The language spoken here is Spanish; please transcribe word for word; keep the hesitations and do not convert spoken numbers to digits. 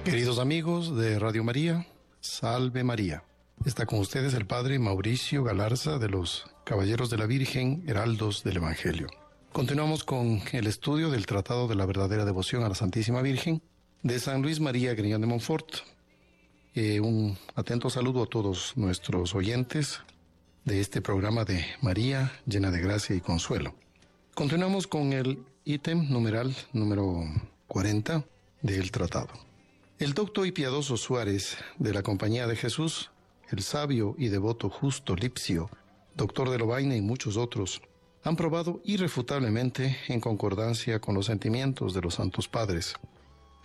Queridos amigos de Radio María, Salve María. Está con ustedes el Padre Mauricio Galarza de los Caballeros de la Virgen, Heraldos del Evangelio. Continuamos con el estudio del Tratado de la Verdadera Devoción a la Santísima Virgen de San Luis María Griñón de Montfort. Eh, un atento saludo a todos nuestros oyentes de este programa de María, llena de gracia y consuelo. Continuamos con el ítem numeral número cuarenta del tratado. El docto y piadoso Suárez, de la Compañía de Jesús, el sabio y devoto Justo Lipsio, doctor de Lovaina y muchos otros, han probado irrefutablemente, en concordancia con los sentimientos de los santos padres,